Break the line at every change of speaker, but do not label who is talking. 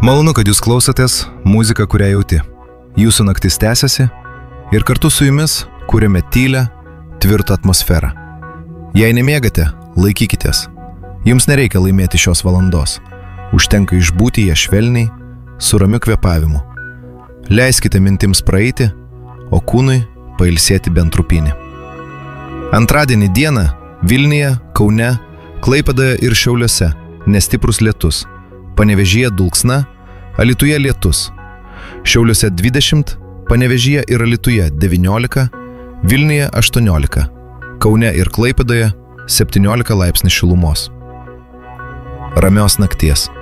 Malonu, kad jūs klausotės muziką, kurią jauti. Jūsų naktis tęsiasi ir kartu su jumis kuriame tylę, tvirtą atmosferą. Jei nemiegate, laikykitės. Jums nereikia laimėti šios valandos. Užtenka išbūti ją švelniai, su ramiu kvėpavimu. Leiskite mintims praeiti, o kūnui pailsėti bent trupinį. Antradienį dieną Vilniuje, Kaune, Klaipėdoje ir Šiauliuose nestiprus lietus. Panevėžyje dulksna, Alytuje lietus. Šiauliuose 20, Panevėžyje ir Alytuje 19, Vilniuje 18, Kaune ir Klaipėdoje 17 laipsnių šilumos. Ramios nakties.